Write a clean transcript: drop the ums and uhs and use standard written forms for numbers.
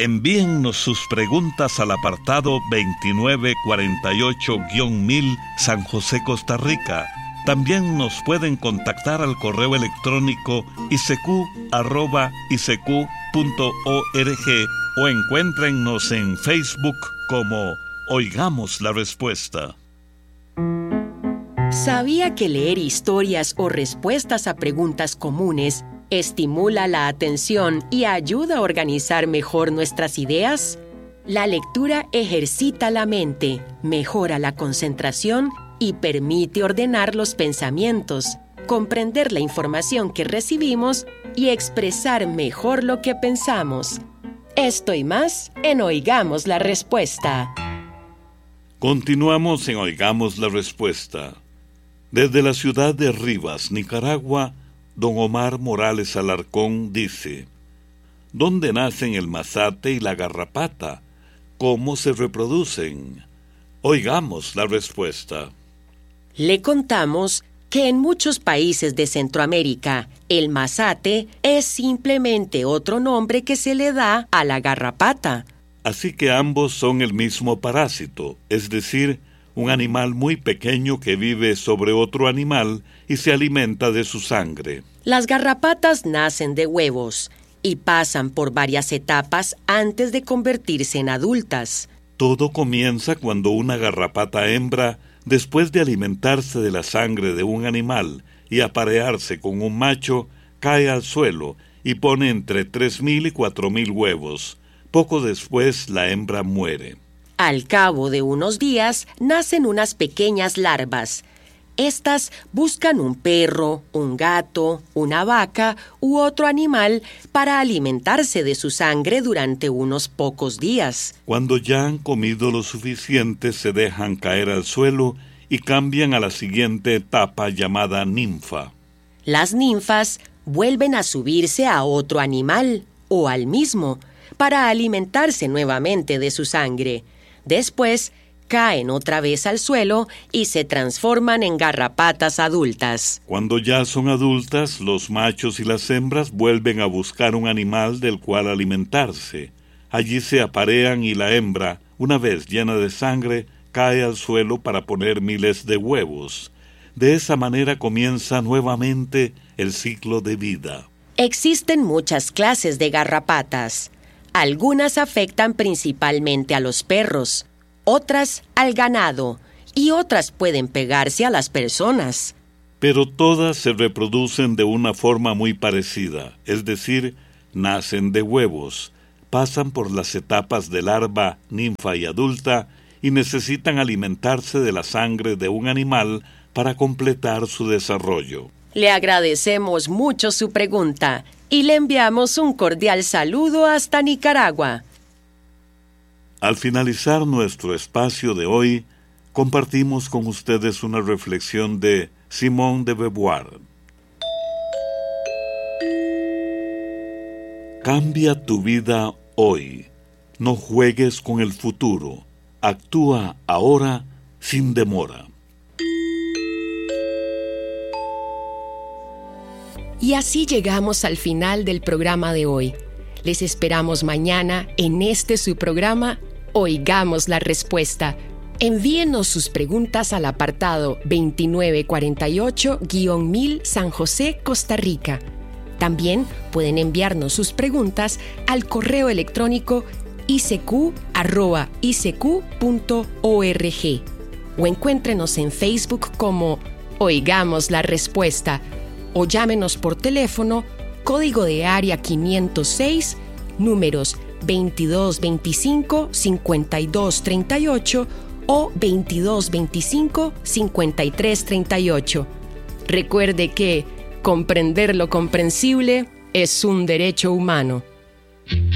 Envíennos sus preguntas al apartado 2948-1000 San José, Costa Rica. También nos pueden contactar al correo electrónico isq@isq.org o encuéntrennos en Facebook como Oigamos la Respuesta. ¿Sabía que leer historias o respuestas a preguntas comunes estimula la atención y ayuda a organizar mejor nuestras ideas? La lectura ejercita la mente, mejora la concentración y permite ordenar los pensamientos, comprender la información que recibimos y expresar mejor lo que pensamos. Esto y más en Oigamos la Respuesta. Continuamos en Oigamos la Respuesta. Desde la ciudad de Rivas, Nicaragua, don Omar Morales Alarcón dice: ¿dónde nacen el mazate y la garrapata? ¿Cómo se reproducen? Oigamos la respuesta. Le contamos que en muchos países de Centroamérica, el mazate es simplemente otro nombre que se le da a la garrapata. Así que ambos son el mismo parásito, es decir, un animal muy pequeño que vive sobre otro animal y se alimenta de su sangre. Las garrapatas nacen de huevos y pasan por varias etapas antes de convertirse en adultas. Todo comienza cuando una garrapata hembra, después de alimentarse de la sangre de un animal y aparearse con un macho, cae al suelo y pone entre 3.000 y 4.000 huevos. Poco después la hembra muere. Al cabo de unos días nacen unas pequeñas larvas. Estas buscan un perro, un gato, una vaca u otro animal para alimentarse de su sangre durante unos pocos días. Cuando ya han comido lo suficiente, se dejan caer al suelo y cambian a la siguiente etapa llamada ninfa. Las ninfas vuelven a subirse a otro animal o al mismo para alimentarse nuevamente de su sangre. Después, caen otra vez al suelo y se transforman en garrapatas adultas. Cuando ya son adultas, los machos y las hembras vuelven a buscar un animal del cual alimentarse. Allí se aparean y la hembra, una vez llena de sangre, cae al suelo para poner miles de huevos. De esa manera comienza nuevamente el ciclo de vida. Existen muchas clases de garrapatas. Algunas afectan principalmente a los perros, otras al ganado y otras pueden pegarse a las personas. Pero todas se reproducen de una forma muy parecida, es decir, nacen de huevos, pasan por las etapas de larva, ninfa y adulta y necesitan alimentarse de la sangre de un animal para completar su desarrollo. Le agradecemos mucho su pregunta y le enviamos un cordial saludo hasta Nicaragua. Al finalizar nuestro espacio de hoy, compartimos con ustedes una reflexión de Simone de Beauvoir. Cambia tu vida hoy. No juegues con el futuro. Actúa ahora sin demora. Y así llegamos al final del programa de hoy. Les esperamos mañana en su programa Oigamos la Respuesta. Envíenos sus preguntas al apartado 2948-1000 San José, Costa Rica. También pueden enviarnos sus preguntas al correo electrónico isq@isq.org o encuéntrenos en Facebook como Oigamos la Respuesta o llámenos por teléfono, código de área 506, números 2225-5238 o 2225-5338. Recuerde que comprender lo comprensible es un derecho humano.